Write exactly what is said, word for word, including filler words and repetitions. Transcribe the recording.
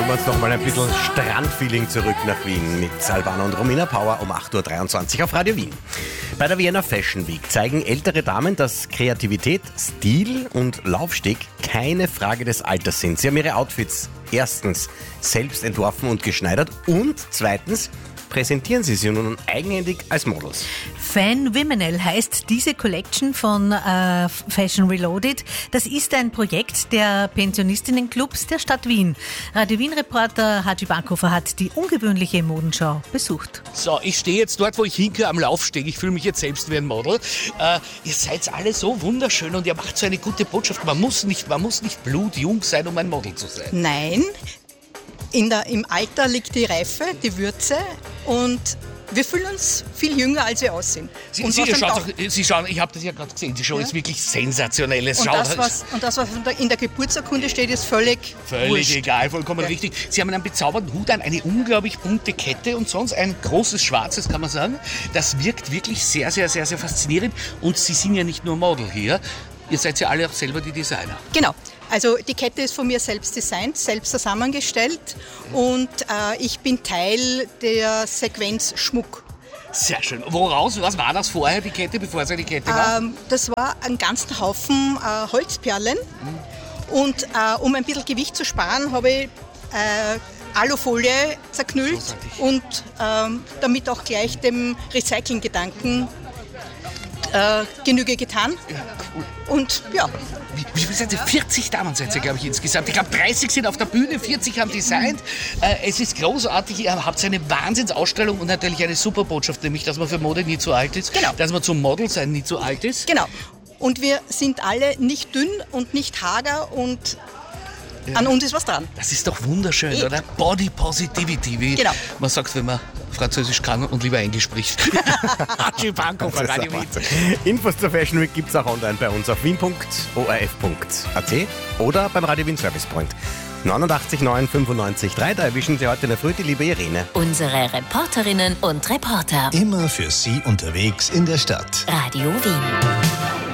holen wir uns noch mal ein bisschen Strandfeeling zurück nach Wien mit Albano und Romina Power um acht Uhr dreiundzwanzig auf Radio Wien. Bei der Vienna Fashion Week zeigen ältere Damen, dass Kreativität, Stil und Laufsteg keine Frage des Alters sind. Sie haben ihre Outfits erstens selbst entworfen und geschneidert und zweitens präsentieren sie sie nun eigenhändig als Models. Fan Viminal heißt diese Collection von äh, Fashion Reloaded. Das ist ein Projekt der Pensionistinnenclubs der Stadt Wien. Radio Wien-Reporter Haji Bankhofer hat die ungewöhnliche Modenschau besucht. So, ich stehe jetzt dort, wo ich hingehe, am Laufsteg. Ich fühle mich jetzt selbst wie ein Model. Äh, ihr seid alle so wunderschön und ihr macht so eine gute Botschaft. Man muss nicht, man muss nicht blutjung sein, um ein Model zu sein. Nein, in der, im Alter liegt die Reife, die Würze und wir fühlen uns viel jünger, als wir aussehen. Sie, und Sie, was schaut auch, auch, Sie schauen, ich habe das ja gerade gesehen, die Show Ja. ist wirklich sensationell. Es und, schaut das, was, und das, was in der Geburtsurkunde steht, ist völlig völlig wurscht. egal, vollkommen Ja. richtig. Sie haben einen bezaubernden Hut an, eine unglaublich bunte Kette und sonst ein großes Schwarzes, kann man sagen. Das wirkt wirklich sehr, sehr, sehr, sehr faszinierend. Und Sie sind ja nicht nur Model hier, ihr seid ja alle auch selber die Designer. Genau. Also die Kette ist von mir selbst designt, selbst zusammengestellt und äh, ich bin Teil der Sequenz Schmuck. Sehr schön. Woraus, was war das vorher, die Kette, bevor es eine Kette war? Ähm, das war ein ganzen Haufen äh, Holzperlen und äh, um ein bisschen Gewicht zu sparen, habe ich äh, Alufolie zerknüllt Großartig. und ähm, damit auch gleich dem Recycling-Gedanken äh, Genüge getan. Ja, cool. Und ja, Wie, wie viel seid ihr? vierzig Damen seid ihr, glaube ich, insgesamt. Ich glaube, dreißig sind auf der Bühne, vierzig haben designt. Äh, es ist großartig, ihr habt eine Wahnsinnsausstellung und natürlich eine super Botschaft, nämlich, dass man für Mode nie zu alt ist. Genau. Dass man zum Model sein nie zu alt ist. genau. Und wir sind alle nicht dünn und nicht hager und an uns ist was dran. Das ist doch wunderschön, Eh. oder? Body Positivity, wie Genau. man sagt, wenn man Französisch kann und lieber Englisch spricht. Haji Bankhofer, Radio Wien. Infos zur Fashion Week gibt's auch online bei uns auf wien punkt o r f punkt a t oder beim Radio Wien Service Point. neunundachtzig neun fünfundneunzig drei, da erwischen Sie heute in der Früh die liebe Irene. Unsere Reporterinnen und Reporter. Immer für Sie unterwegs in der Stadt. Radio Wien.